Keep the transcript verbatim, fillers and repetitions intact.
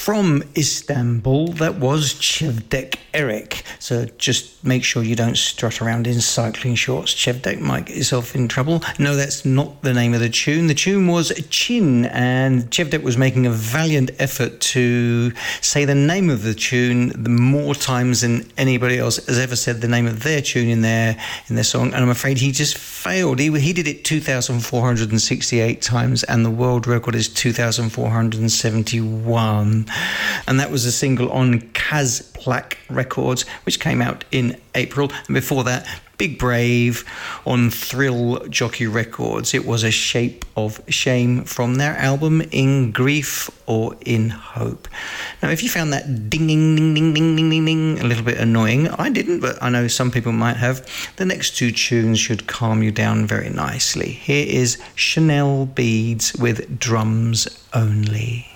From Istanbul, that was Cevdet Eric. So just make sure you don't strut around in cycling shorts. Cevdet might get yourself in trouble. No, that's not the name of the tune. The tune was Chin, and Cevdet was making a valiant effort to say the name of the tune more times than anybody else has ever said the name of their tune in their in their song, and I'm afraid he just failed. He, he did it two thousand four hundred sixty-eight times, and the world record is two thousand four hundred seventy-one. And that was a single on Kazplak Records, which came out in April. And before that, Big Brave on Thrill Jockey Records. It was A Shape of Shame from their album In Grief or In Hope. Now, if you found that ding, ding, ding, ding, ding, ding, ding, ding a little bit annoying, I didn't, but I know some people might have. The next two tunes should calm you down very nicely. Here is Chanel Beads with Drums Only.